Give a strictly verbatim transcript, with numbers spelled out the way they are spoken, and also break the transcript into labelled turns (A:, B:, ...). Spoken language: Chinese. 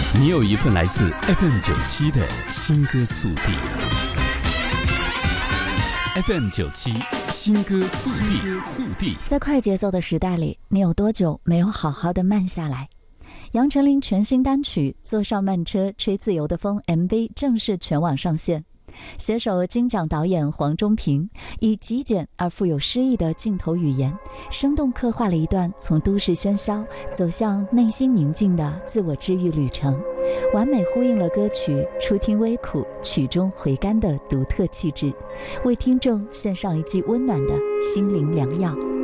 A: 你有一份来自 F M 九七的新歌速递。F M 九七新歌速递，速递。
B: 在快节奏的时代里，你有多久没有好好的慢下来？杨丞琳全新单曲《坐上慢车吹自由的风》M V 正式全网上线。携手金奖导演黄中平，以极简而富有诗意的镜头语言，生动刻画了一段从都市喧嚣走向内心宁静的自我治愈旅程，完美呼应了歌曲初听微苦，曲中回甘的独特气质，为听众献上一剂温暖的心灵良药。